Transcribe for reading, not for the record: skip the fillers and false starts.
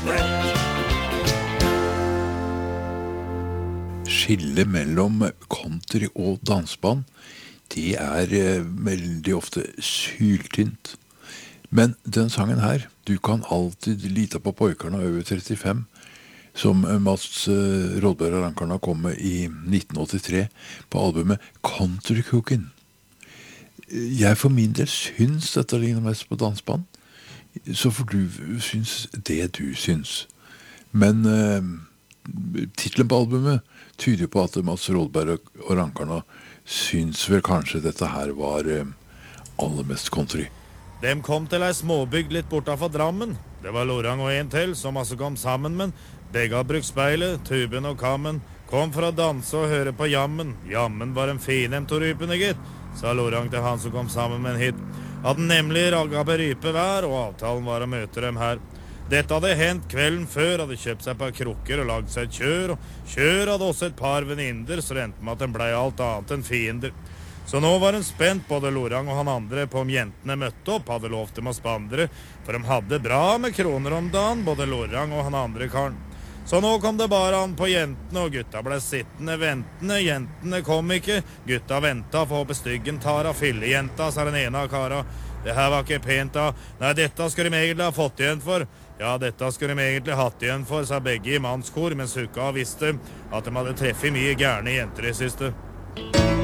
Skillet mellom country og dansband, det veldig ofte syltynt. Men den sangen her, du kan alltid lita på pojkarna over 35, som Mats Rådberg og Rankarna kom med i 1983 på albumet Country Cookin'. Jeg for min del syns dette ligner mest på dansband, så får du syns det du syns. Men titlen på albumet tyder på at Mats Rådberg og Rankarna syns vel kanskje dette her var aller mest country. Dem kom til ei småbygd litt bortafor Drammen. Det var Lorang og en til som altså kom sammen, men begge har brukt speilet, tuben og kammen. Kom for å danse og høre på jammen. Jammen var en fin dem to rypene, gitt, sa Lorang til han som kom sammen med en hit. Hadde nemlig ragga på rype hver, og avtalen var å møte dem her. Dette hadde hendt kvelden før, hadde kjøpt seg et par krukker og lagd seg et kjør, og kjør hadde også et par venninner, så det endte med at den blei alt annet enn fiender. Så nå var den spent, både Lorang og han andre, på om jentene møtte opp, hadde lovt dem å spandre, for de hadde bra med kroner om dagen, både Lorang og han andre karen. Så nå kom det bare an på jentene, og gutta ble sittende ventende, jentene kom ikke, gutta ventet for å bestyggen Tara, fillejenta, sa den ene av kara. Det her var ikke pent da, nei, dette skulle de egentlig ha fått igjen for. Ja, dette skulle de egentlig hatt igjen for, sa begge i mannskor, mens hukka visste at de hadde treffet mye gærne jenter i siste.